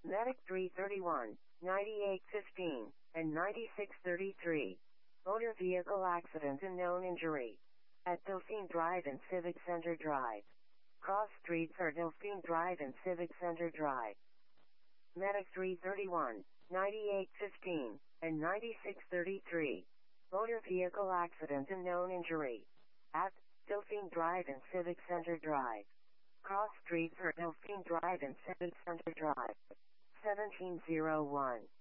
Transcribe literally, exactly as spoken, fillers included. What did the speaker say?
Medic three thirty-one, ninety-eight fifteen, and ninety-six thirty-three. Motor vehicle accident and known injury. At Dauphine Drive and Civic Center Drive. Cross streets are Dauphine Drive and Civic Center Drive. Medic three thirty-one, ninety-eight fifteen, and ninety-six thirty-three. Motor vehicle accident and known injury. At Dauphine Drive and Civic Center Drive. Cross streets are Dauphine Drive and Civic Center Drive. seventeen oh one.